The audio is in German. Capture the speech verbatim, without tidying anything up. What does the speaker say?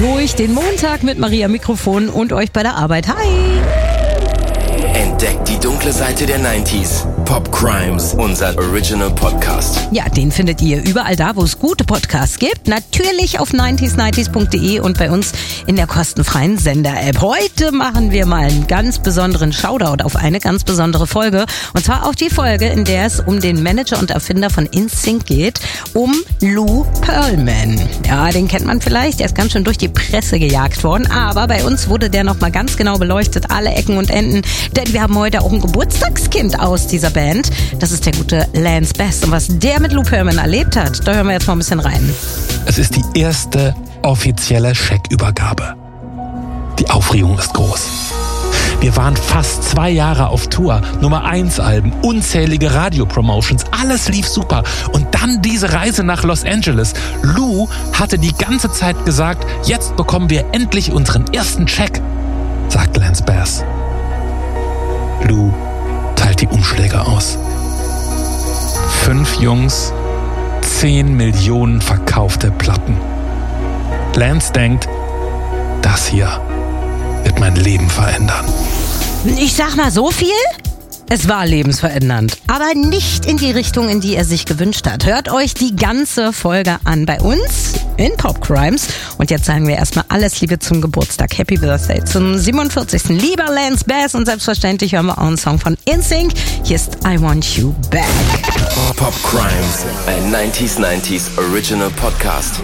durch den Montag mit Maria Mikrofon und euch bei der Arbeit. Hi! Entdeckt die dunkle Seite der neunziger. Pop Crimes, unser Original Podcast. Ja, den findet ihr überall da, wo es gute Podcasts gibt. Natürlich auf neunzig neunzig punkt de und bei uns in der kostenfreien Sender-App. Heute machen wir mal einen ganz besonderen Shoutout auf eine ganz besondere Folge. Und zwar auch die Folge, in der es um den Manager und Erfinder von InSync geht, um Lou Pearlman. Ja, den kennt man vielleicht. Der ist ganz schön durch die Presse gejagt worden. Aber bei uns wurde der nochmal ganz genau beleuchtet, alle Ecken und Enden. Denn wir haben heute auch ein Geburtstagskind aus dieser Band. Das ist der gute Lance Bass. Und was der mit Lou Pearlman erlebt hat, da hören wir jetzt mal ein bisschen rein. Es ist die erste offizielle Scheckübergabe. Die Aufregung ist groß. Wir waren fast zwei Jahre auf Tour, Nummer eins Alben, unzählige Radio-Promotions, alles lief super. Und dann diese Reise nach Los Angeles. Lou hatte die ganze Zeit gesagt, jetzt bekommen wir endlich unseren ersten Check, sagt Lance Bass. Lou teilt die Umschläge aus. Fünf Jungs, zehn Millionen verkaufte Platten. Lance denkt, das hier wird mein Leben verändern. Ich sag mal so viel. Es war lebensverändernd, aber nicht in die Richtung, in die er sich gewünscht hat. Hört euch die ganze Folge an bei uns in Pop Crimes. Und jetzt sagen wir erstmal alles Liebe zum Geburtstag. Happy Birthday zum siebenundvierzigsten Lieber Lance Bass. Und selbstverständlich hören wir auch einen Song von InSync. Hier ist I Want You Back. Pop Crimes, ein neunzig neunzig Original Podcast.